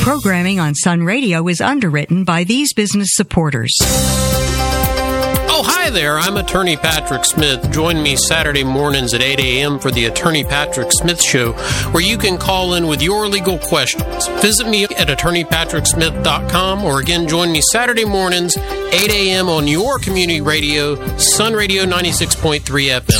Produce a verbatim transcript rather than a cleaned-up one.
Programming on Sun Radio is underwritten by these business supporters. Oh, hi there. I'm Attorney Patrick Smith. Join me Saturday mornings at eight a.m. for the Attorney Patrick Smith Show, where you can call in with your legal questions. Visit me at attorney patrick smith dot com, or again, join me Saturday mornings, eight a.m. on your community radio, Sun Radio ninety-six point three F M.